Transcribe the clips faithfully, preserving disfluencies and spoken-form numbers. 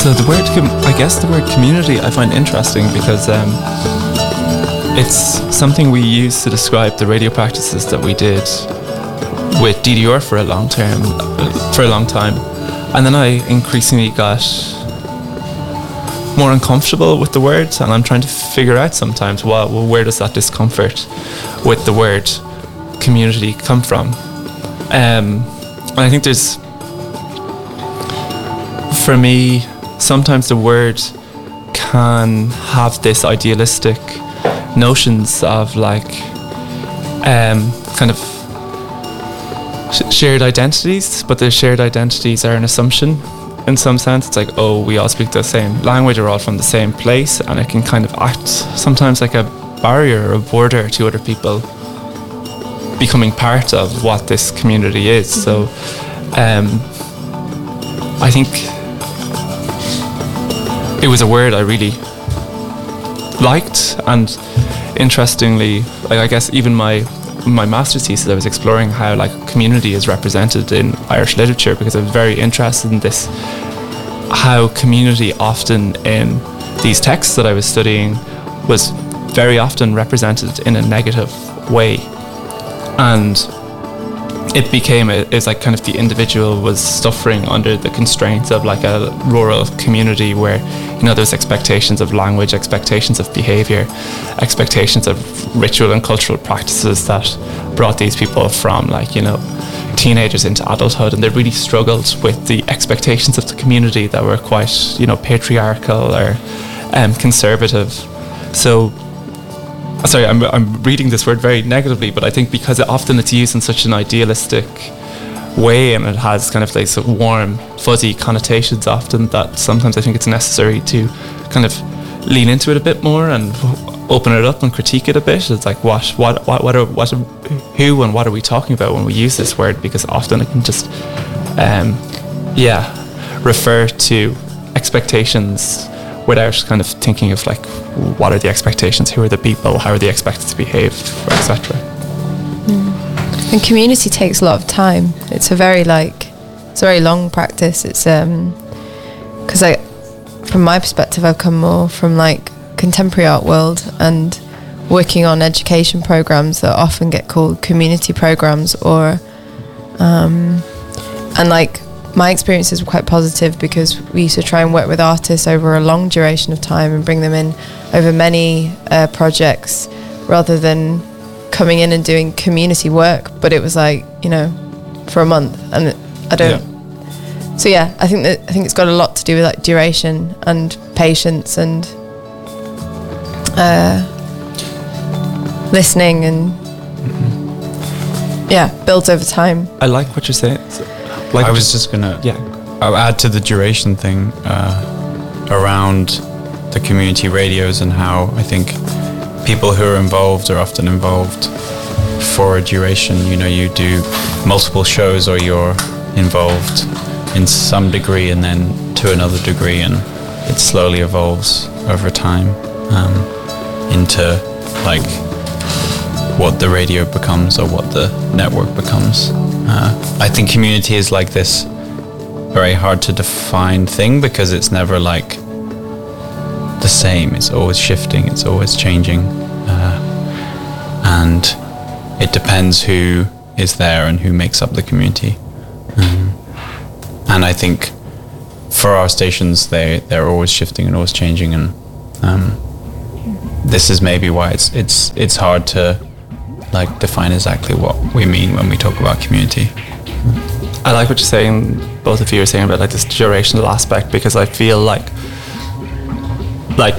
So the word, com- I guess the word community I find interesting because um, it's something we use to describe the radio practices that we did with D D R for a long term, for a long time. And then I increasingly got more uncomfortable with the word, and I'm trying to figure out sometimes, well, well where does that discomfort with the word community come from? Um, and I think there's, for me, sometimes the word can have this idealistic notions of like um, kind of sh- shared identities, but the shared identities are an assumption in some sense. It's like, oh, we all speak the same language, we're all from the same place, and it can kind of act sometimes like a barrier or a border to other people becoming part of what this community is. Mm-hmm. So um, I think it was a word I really liked, and interestingly, like I guess even my my master's thesis, I was exploring how like community is represented in Irish literature, because I was very interested in this, how community often in these texts that I was studying was very often represented in a negative way, and it became a, it's like kind of the individual was suffering under the constraints of like a rural community where, you know, there's expectations of language, expectations of behavior, expectations of ritual and cultural practices that brought these people from like, you know, teenagers into adulthood, and they really struggled with the expectations of the community that were quite, you know, patriarchal or um, conservative. So sorry, I'm I'm reading this word very negatively, but I think because it, often it's used in such an idealistic way, and it has kind of like sort of warm, fuzzy connotations often, that sometimes I think it's necessary to kind of lean into it a bit more and open it up and critique it a bit. It's like what what what what are, what are, who and what are we talking about when we use this word? Because often it can just um, yeah refer to expectations without kind of thinking of like, what are the expectations, who are the people, how are they expected to behave, et cetera. Mm. And community takes a lot of time. It's a very like, it's a very long practice. It's um, because I, from my perspective, I've come more from like contemporary art world and working on education programs that often get called community programs, or um, and like. My experiences were quite positive because we used to try and work with artists over a long duration of time and bring them in over many uh, projects rather than coming in and doing community work. But it was like, you know, for a month, and I don't. Yeah. So yeah, I think that I think it's got a lot to do with like duration and patience and uh, listening, and mm-hmm. yeah, builds over time. I like what you're saying. So Like I was just gonna yeah. I'll add to the duration thing uh, around the community radios, and how I think people who are involved are often involved for a duration. You know, you do multiple shows, or you're involved in some degree and then to another degree, and it slowly evolves over time um, into like what the radio becomes or what the network becomes. Uh, I think community is like this very hard to define thing, because it's never like the same. It's always shifting, it's always changing. Uh, and it depends who is there and who makes up the community. Um, and I think for our stations, they, they're always shifting and always changing. And um, this is maybe why it's it's it's hard to like define exactly what we mean when we talk about community. I like what you're saying, both of you are saying about like this durational aspect, because I feel like like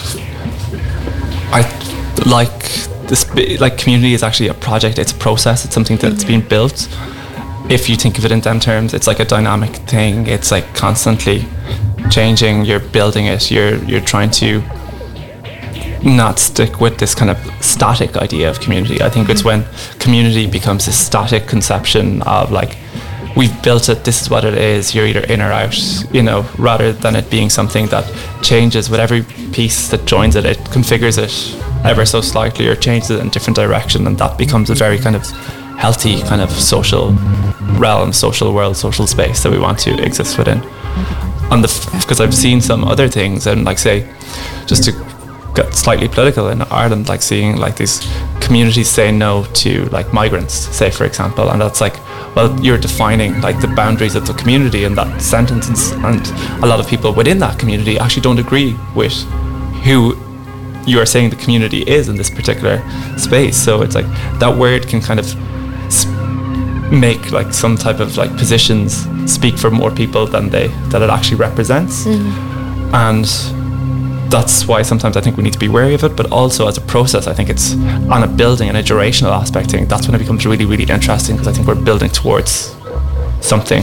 I like this like community is actually a project, it's a process, it's something that's being built. If you think of it in them terms, it's like a dynamic thing, it's like constantly changing, you're building it, you're you're trying to not stick with this kind of static idea of community. I think it's when community becomes a static conception of like, we've built it, this is what it is, you're either in or out, you know, rather than it being something that changes with every piece that joins it, it configures it ever so slightly or changes it in a different direction, and that becomes a very kind of healthy kind of social realm, social world, social space that we want to exist within. on the because I've seen some other things, and like say, just to get slightly political in Ireland, like seeing like these communities say no to like migrants, say for example, and that's like, well, you're defining like the boundaries of the community in that sentence, and a lot of people within that community actually don't agree with who you are saying the community is in this particular space. So it's like that word can kind of sp- make like some type of like positions speak for more people than they that it actually represents. Mm. And that's why sometimes I think we need to be wary of it, but also as a process, I think it's on a building and a durational aspect thing. That's when it becomes really, really interesting, because I think we're building towards something.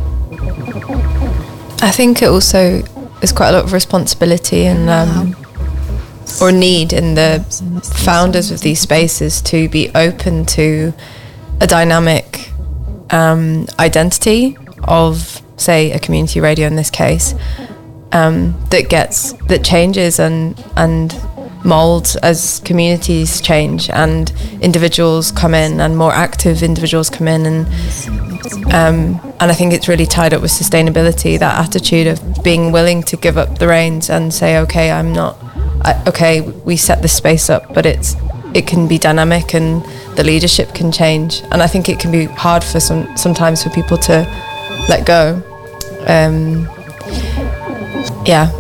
I think it also is quite a lot of responsibility and um, or need in the founders of these spaces to be open to a dynamic um, identity of, say, a community radio in this case, um, that gets that changes and and molds as communities change and individuals come in and more active individuals come in, and um, and I think it's really tied up with sustainability, that attitude of being willing to give up the reins and say, okay, I'm not, I, okay, we set this space up, but it's it can be dynamic and the leadership can change, and I think it can be hard for some sometimes for people to let go. Um, yeah.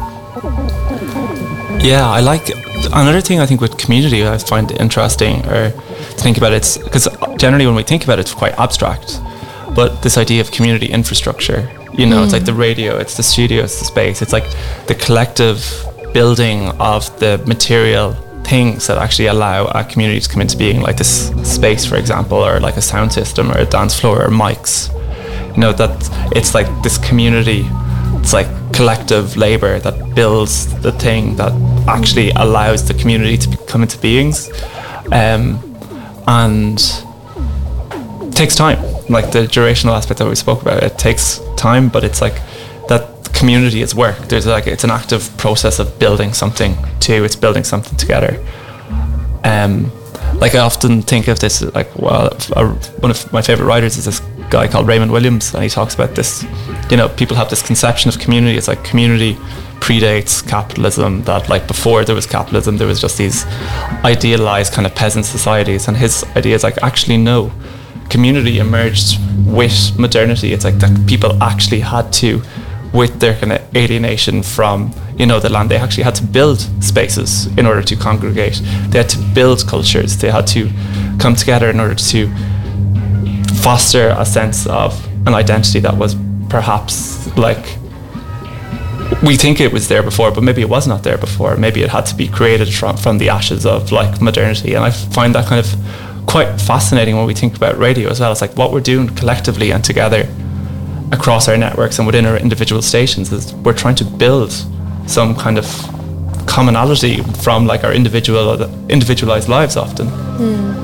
Yeah, I like another thing I think with community I find interesting or to think about, it's because generally when we think about it, it's quite abstract, but this idea of community infrastructure, you know, mm. it's like the radio, it's the studio, it's the space, it's like the collective building of the material things that actually allow a community to come into being, like this space, for example, or like a sound system or a dance floor or mics. You know, that it's like this community, it's like collective labor that builds the thing that actually allows the community to come into beings, um, and it takes time. Like the durational aspect that we spoke about, it takes time, but it's like that community is work. There's like, it's an active process of building something too. It's building something together. Um, like I often think of this, like, well, a, one of my favorite writers is this guy called Raymond Williams, and he talks about this, you know, people have this conception of community. It's like community predates capitalism, that like before there was capitalism, there was just these idealized kind of peasant societies, and his idea is like, actually no, community emerged with modernity. It's like that people actually had to, with their kind of alienation from, you know, the land, they actually had to build spaces in order to congregate. They had to build cultures. They had to come together in order to foster a sense of an identity that was perhaps like, we think it was there before, but maybe it was not there before. Maybe it had to be created from, from the ashes of like modernity. And I find that kind of quite fascinating when we think about radio as well. It's like what we're doing collectively and together across our networks and within our individual stations is we're trying to build some kind of commonality from like our individual individualized lives often. Mm.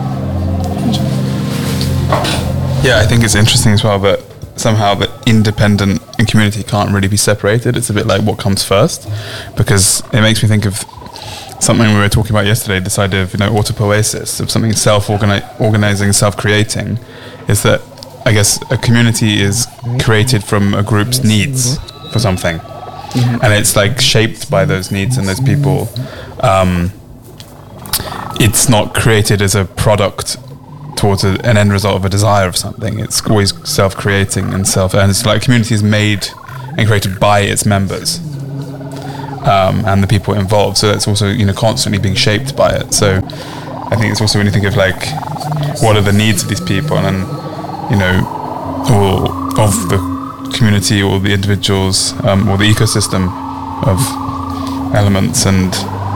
Yeah, I think it's interesting as well that somehow the independent and community can't really be separated. It's a bit like what comes first, because it makes me think of something we were talking about yesterday, this idea of, you know, autopoiesis, of something self-organizing, self-creating, is that I guess a community is created from a group's needs for something. Mm-hmm. And it's like shaped by those needs and those people. Um, it's not created as a product towards a, an end result of a desire of something. It's always self-creating and self, and it's like community is made and created by its members, um, and the people involved. So it's also, you know, constantly being shaped by it. So I think it's also when you think of like, what are the needs of these people, and then, you know, or of the community or the individuals, um, or the ecosystem of elements, and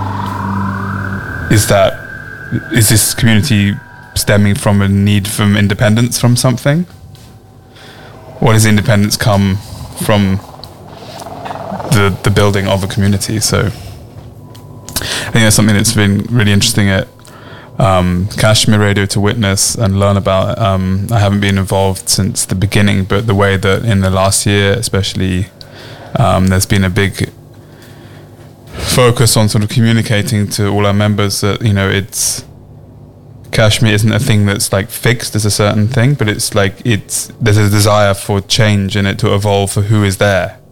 is that, is this community stemming from a need from independence from something? Or does independence come from the the building of a community? So I think that's something that's been really interesting at um, Kashmir Radio to witness and learn about. Um, I haven't been involved since the beginning, but the way that in the last year especially, um, there's been a big focus on sort of communicating to all our members that, you know, it's Kashmir isn't a thing that's like fixed as a certain thing, but it's like it's there's a desire for change in it to evolve for who is there,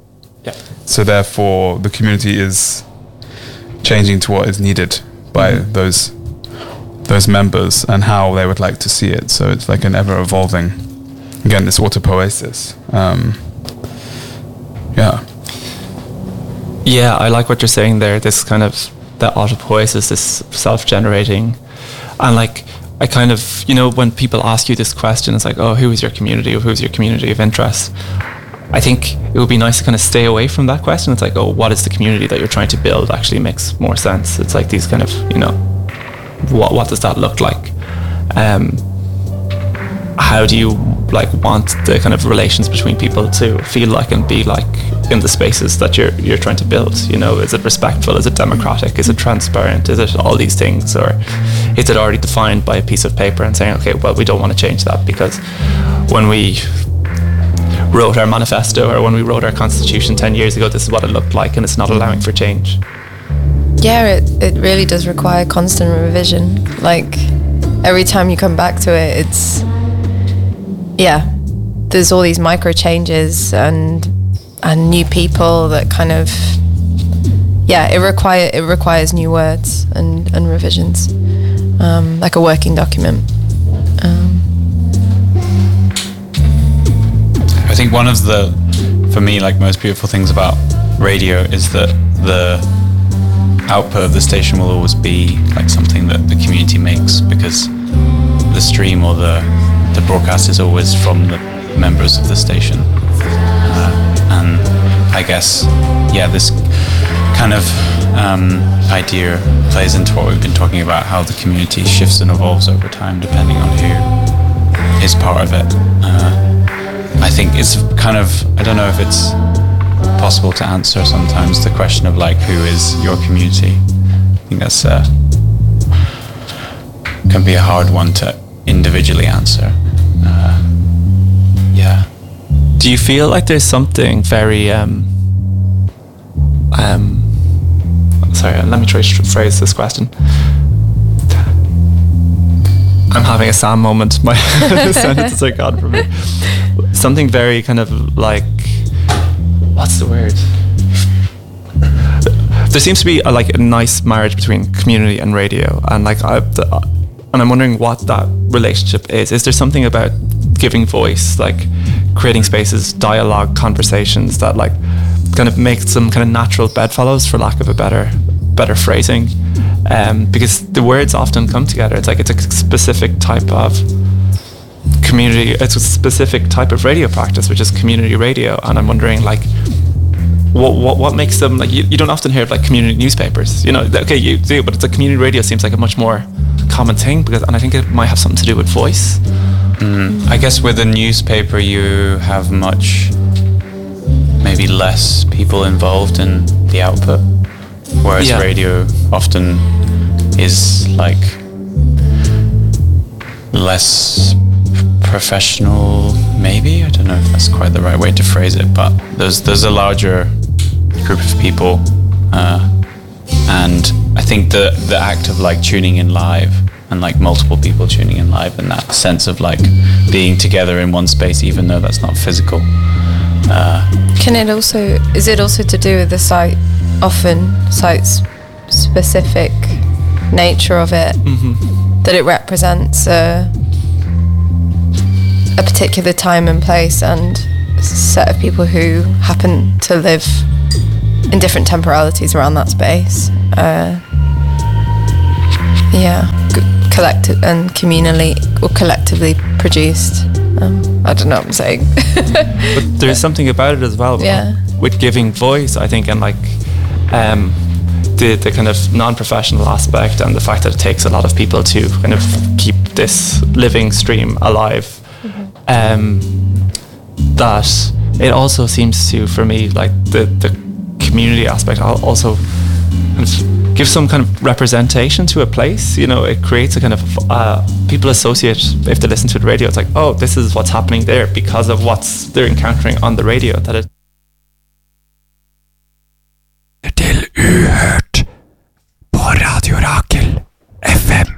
Yeah. So therefore, the community is changing to what is needed by mm-hmm. those those members and how they would like to see it. So it's like an ever evolving, again, this autopoiesis. Um, yeah. Yeah, I like what you're saying there. This kind of the autopoiesis, this self-generating, and like I kind of, you know, when people ask you this question, it's like, oh, who is your community, or who's your community of interest? I think it would be nice to kind of stay away from that question. It's like, oh, what is the community that you're trying to build? Actually makes more sense. It's like these kind of, you know, what what does that look like? Um, how do you like want the kind of relations between people to feel like and be like in the spaces that you're you're trying to build? You know, is it respectful? Is it democratic? Is it transparent? Is it all these things, or is it already defined by a piece of paper and saying, okay, well, we don't want to change that because when we wrote our manifesto or when we wrote our constitution ten years ago, this is what it looked like, and it's not allowing for change. Yeah, it, it really does require constant revision. Like every time you come back to it, it's yeah, there's all these micro changes and and new people that kind of yeah, it require it requires new words and, and revisions, um, like a working document. Um, I think one of the, for me, like most beautiful things about radio is that the output of the station will always be like something that the community makes, because the stream or the the broadcast is always from the members of the station. Uh, and I guess, yeah, this kind of um, idea plays into what we've been talking about, how the community shifts and evolves over time depending on who is part of it. Uh, I think it's kind of, I don't know if it's possible to answer sometimes the question of like, who is your community? I think that's uh, can be a hard one to individually answer. Uh, yeah. Do you feel like there's something very um, um, sorry, let me try to phrase this question. I'm having a Sam moment. My sentences are gone from me. Something very kind of like, what's the word? There seems to be a, like a nice marriage between community and radio, and like I, the, and I'm wondering what that relationship is. Is there something about giving voice, like creating spaces, dialogue, conversations that like kind of make some kind of natural bedfellows, for lack of a better better phrasing? Um, because the words often come together. It's like it's a specific type of community, it's a specific type of radio practice, which is community radio. And I'm wondering like what what, what makes them like, you, you don't often hear of like community newspapers, you know, okay, you do, but it's a community radio seems like a much more common thing, because, and I think it might have something to do with voice. Mm. I guess with a newspaper you have much, maybe less people involved in the output, whereas yeah. radio often is like less professional, maybe. I don't know if that's quite the right way to phrase it, but there's there's a larger group of people, uh, and I think the the act of like tuning in live and like multiple people tuning in live, and that sense of like being together in one space, even though that's not physical. Uh, Can it also, is it also to do with the site, often site's specific nature of it, mm-hmm. that it represents a, a particular time and place and a set of people who happen to live in different temporalities around that space? Uh, yeah, c- collective and communally or collectively produced. Um, I don't know what I'm saying. But there's something about it as well. Yeah. With giving voice, I think, and like um, the the kind of non-professional aspect, and the fact that it takes a lot of people to kind of keep this living stream alive. Mm-hmm. Um, that it also seems to, for me, like the the community aspect also kind of give some kind of representation to a place. You know, it creates a kind of uh, people associate, if they listen to the radio, it's like, oh, this is what's happening there because of what's they're encountering on the radio. That it Til Uhørt på Radio Rakel F M.